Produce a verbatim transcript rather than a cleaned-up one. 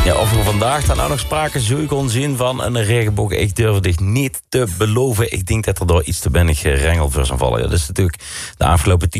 Ja, of er vandaag dan nou nog sprake zulke onzin van een regenboog. Ik durf dit niet te beloven. Ik denk dat er door iets te weinig rengelvers aan vallen. Ja, dat is natuurlijk de afgelopen tien